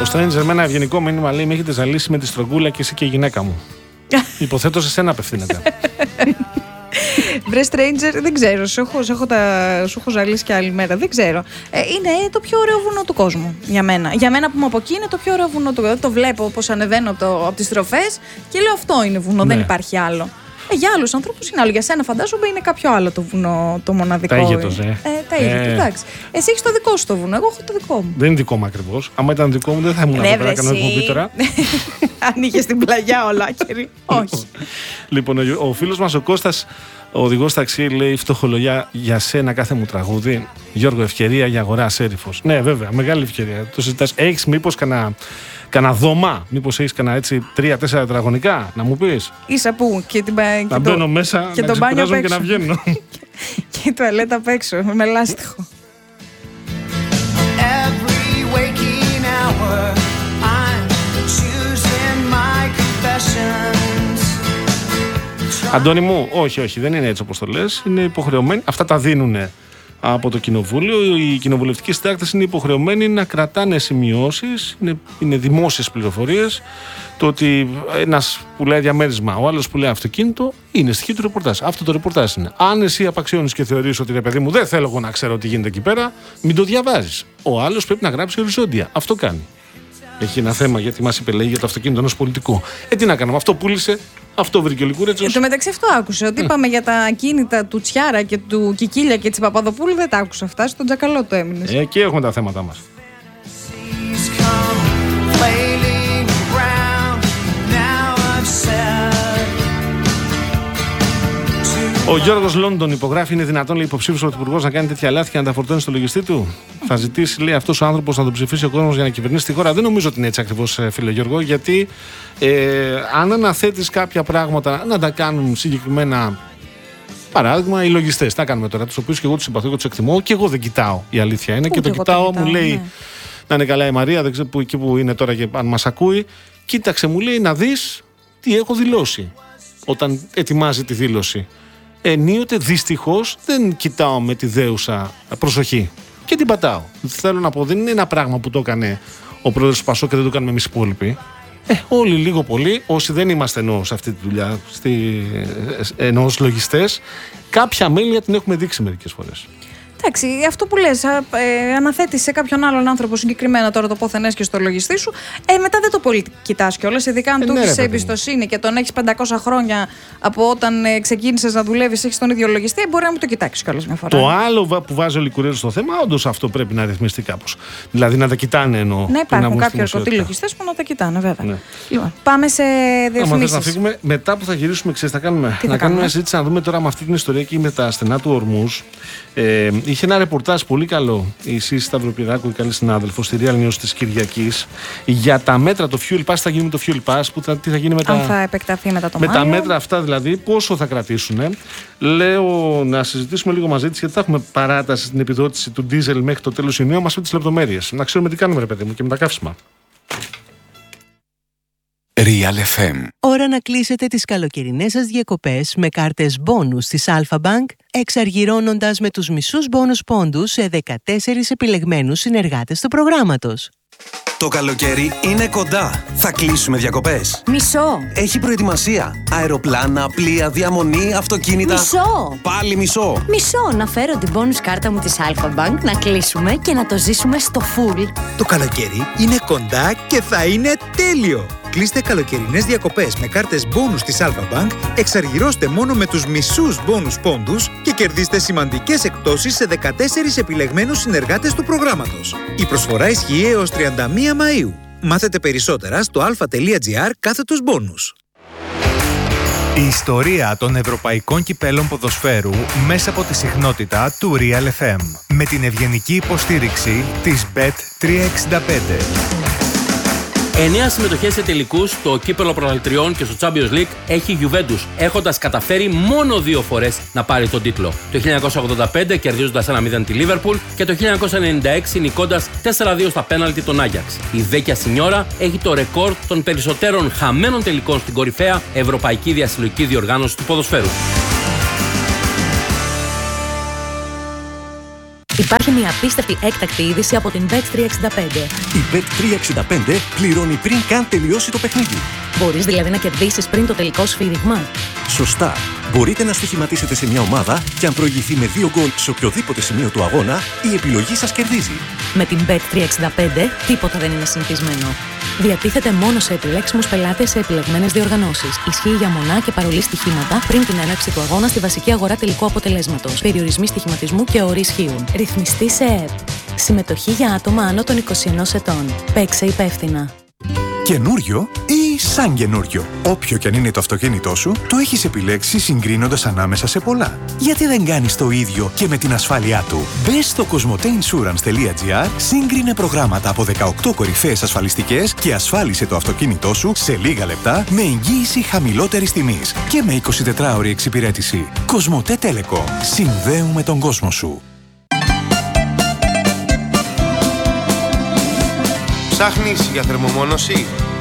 Ο Stranger με ένα ευγενικό μήνυμα λέει: με έχετε ζαλίσει με τη στρογγούλα και εσύ και η γυναίκα μου. Υποθέτω σε σένα απευθύνεται. Βρε Stranger, δεν ξέρω. Σου έχω ζαλίσει και άλλη μέρα. Δεν ξέρω. Είναι το πιο ωραίο βουνό του κόσμου για μένα. Για μένα που είμαι από εκεί είναι το πιο ωραίο βουνό του κόσμου. Το βλέπω όπως ανεβαίνω από τις στροφές και λέω αυτό είναι βουνό, δεν υπάρχει άλλο. Για άλλους ανθρώπους είναι άλλο. Για σένα φαντάζομαι είναι κάποιο άλλο το βουνό το μοναδικό. Τα Αίγετος, τα Αίγετος, εντάξει. Εσύ έχεις το δικό σου το βουνό, εγώ έχω το δικό μου. Δεν είναι δικό μου ακριβώς. Άμα ήταν δικό μου δεν θα ήμουν εδώ πέρα να κάνω εκπομπή τώρα. Αν είχε στην πλαγιά ολάκερη. Όχι. Λοιπόν, ο φίλος μας ο Κώστας, ο οδηγός ταξί, λέει: φτωχολογιά για σένα κάθε μου τραγούδι. Γιώργο, ευκαιρία για αγορά Σέριφος. Ναι, βέβαια, μεγάλη ευκαιρία. Το συζητάς. Έχεις μήπως κανένα δώμα, μήπως έχεις κανένα έτσι 3-4 τετραγωνικά, να μου πεις. Ίσα που και την να μπαίνω μέσα, και να τον μπάνιο και να βγαίνω. Και η τουαλέτα απ' έξω, με λάστιχο. Αντώνη μου, όχι, δεν είναι έτσι όπως το λες. Είναι υποχρεωμένοι. Αυτά τα δίνουν από το κοινοβούλιο. Οι κοινοβουλευτικοί συντάκτες είναι υποχρεωμένοι να κρατάνε σημειώσεις. Είναι δημόσιες πληροφορίες. Το ότι ένας πουλάει διαμέρισμα, ο άλλος πουλάει αυτοκίνητο, είναι στοιχείο του ρεπορτάζ. Αυτό το ρεπορτάζ είναι. Αν εσύ απαξιώνεις και θεωρείς ότι ρε παιδί μου, δεν θέλω εγώ να ξέρω τι γίνεται εκεί πέρα, μην το διαβάζεις. Ο άλλος πρέπει να γράψει οριζόντια. Αυτό κάνει. Έχει ένα θέμα γιατί μας είπε, λέει, για το αυτοκίνητο ενός πολιτικού. Τι να κάνουμε, αυτό πούλησε, αυτό βρήκε ο Λικούρετσος. Εν τω μεταξύ αυτό άκουσε. Ότι είπαμε για τα ακίνητα του Τσιάρα και του Κικίλια και της Παπαδοπούλου, δεν τα άκουσα αυτά. Στον Τζακαλό το έμεινε. Και έχουμε τα θέματα μας. Ο Γιώργος Λόντον υπογράφει: είναι δυνατόν, λέει, υποψήφιος πρωθυπουργός να κάνει τέτοια λάθη και να τα φορτώνει στο λογιστή του? Θα ζητήσει, λέει, αυτός ο άνθρωπος να τον ψηφίσει ο κόσμος για να κυβερνήσει τη χώρα? Δεν νομίζω ότι είναι έτσι ακριβώς, φίλε Γιώργο, γιατί αν αναθέτεις κάποια πράγματα να τα κάνουν συγκεκριμένα. Παράδειγμα, οι λογιστές. Τα κάνουμε τώρα, τους οποίους και εγώ τους συμπαθώ και τους εκτιμώ, και εγώ δεν κοιτάω. Η αλήθεια είναι. Και το κοιτάω, μου λέει, ναι. Να είναι καλά η Μαρία, δεν ξέρω εκεί που είναι τώρα και αν μας ακούει. Κοίταξε, μου λέει, να δεις τι έχω δηλώσει όταν ετοιμάζει τη δήλωση. Ενίοτε δυστυχώς δεν κοιτάω με τη δέουσα προσοχή και την πατάω. Θέλω να πω, δεν είναι ένα πράγμα που το έκανε ο πρόεδρος του Πασόκ και δεν το κάνουμε εμείς οι υπόλοιποι. Όλοι λίγο πολύ, όσοι δεν είμαστε ενώ σε αυτή τη δουλειά, ενώ ως λογιστές, κάποια μέλια την έχουμε δείξει μερικές φορές. Εντάξει, αυτό που λες, αναθέτεις σε κάποιον άλλον άνθρωπο συγκεκριμένα τώρα το πόθεν έσχεσαι στο λογιστή σου, μετά δεν το πολύ κοιτάς κιόλας, ειδικά αν του έχεις εμπιστοσύνη και τον έχεις 500 χρόνια από όταν ξεκίνησες να δουλεύεις, έχεις τον ίδιο λογιστή, μπορεί να μην το κοιτάξεις κιόλας μια φορά. Το άλλο που βάζει ο Λικουρέζος στο θέμα, όντως αυτό πρέπει να ρυθμιστεί κάπως. Δηλαδή να τα κοιτάνε ενώ. Να υπάρχουν κάποιοι ορκωτοί λογιστές που να τα κοιτάνε, βέβαια. Ναι. Λοιπόν, πάμε σε διαφημίσεις. Να φύγουμε, μετά που θα γυρίσουμε, ξέρεις, θα κάνουμε μια συζήτηση να δούμε τώρα με αυτή την ιστορία και με τα στενά του Ορμούς. Είχε ένα ρεπορτάζ πολύ καλό η Σύση Σταυροπυράκου, η καλή συνάδελφος, στη Real News της Κυριακής, για τα μέτρα, το Fuel Pass. Τι θα γίνει με το Fuel Pass, τι θα γίνει με αν θα επεκταθεί μετά το Μάιο. Με τα μέτρα αυτά δηλαδή, πόσο θα κρατήσουν. Λέω να συζητήσουμε λίγο μαζί της, γιατί θα έχουμε παράταση στην επιδότηση του ντίζελ μέχρι το τέλος Ιουνίου. Μας πει τις λεπτομέρειες. Να ξέρουμε τι κάνουμε, ρε παιδί μου, και με τα καύσιμα. Real FM. Ώρα να κλείσετε τις καλοκαιρινές σας διακοπές με κάρτες μπόνους της Alpha Bank, εξαργυρώνοντας με τους μισούς μπόνους πόντους σε 14 επιλεγμένους συνεργάτες του προγράμματος. Το καλοκαίρι είναι κοντά. Θα κλείσουμε διακοπές. Μισό. Έχει προετοιμασία. Αεροπλάνα, πλοία, διαμονή, αυτοκίνητα. Μισό. Πάλι μισό. Μισό. Να φέρω την bonus κάρτα μου της Alpha Bank, να κλείσουμε και να το ζήσουμε στο full. Το καλοκαίρι είναι κοντά και θα είναι τέλειο. Κλείστε καλοκαιρινές διακοπές με κάρτες μπόνους της Alpha Bank, εξαργυρώστε μόνο με τους μισούς μπόνους πόντους και κερδίστε σημαντικές εκπτώσεις σε 14 επιλεγμένους συνεργάτες του προγράμματος. Η προσφορά ισχύει έως 31 Μαΐου. Μάθετε περισσότερα στο alpha.gr/μπόνους. Η ιστορία των ευρωπαϊκών κυπέλων ποδοσφαίρου μέσα από τη συχνότητα του Real FM. Με την ευγενική υποστήριξη της Bet365. 9 συμμετοχές σε τελικούς στο κύπελλο πρωταθλητριών και στο Champions League έχει η Juventus, έχοντας καταφέρει μόνο 2 φορές να πάρει τον τίτλο. Το 1985 κερδίζοντας 1-0 τη Liverpool και το 1996 νικώντας 4-2 στα πέναλτι τον Άγιαξ. Η Βέκια Σινιόρα έχει το ρεκόρ των περισσότερων χαμένων τελικών στην κορυφαία ευρωπαϊκή διασυλλογική διοργάνωση του ποδοσφαίρου. Υπάρχει μια απίστευτη έκτακτη είδηση από την Bet365. Η Bet365 πληρώνει πριν καν τελειώσει το παιχνίδι. Μπορείς δηλαδή να κερδίσεις πριν το τελικό σφύριγμα. Σωστά. Μπορείτε να στοιχηματίσετε σε μια ομάδα και αν προηγηθεί με 2 γκολ σε οποιοδήποτε σημείο του αγώνα, η επιλογή σας κερδίζει. Με την Bet365 τίποτα δεν είναι συνηθισμένο. Διατίθεται μόνο σε επιλέξιμους πελάτες σε επιλεγμένες διοργανώσεις. Ισχύει για μονά και παρολί στοιχήματα πριν την έναρξη του αγώνα στη βασική αγορά τελικού αποτελέσματος. Περιορισμοί στοιχηματισμού και όροι ισχύουν. Ρυθμιστή σε ΕΕΠ. Συμμετοχή για άτομα άνω των 21 ετών. Παίξε υπεύθυνα. Καινούριο ή σαν καινούριο. Όποιο και αν είναι το αυτοκίνητό σου, το έχεις επιλέξει συγκρίνοντας ανάμεσα σε πολλά. Γιατί δεν κάνεις το ίδιο και με την ασφάλειά του? Μπες στο cosmoteinsurance.gr, σύγκρινε προγράμματα από 18 κορυφαίες ασφαλιστικές και ασφάλισε το αυτοκίνητό σου σε λίγα λεπτά με εγγύηση χαμηλότερης τιμής και με 24ωρη εξυπηρέτηση. Cosmote Telecom. Συνδέουμε τον κόσμο σου. Ψάχνεις για θερμομόνωση?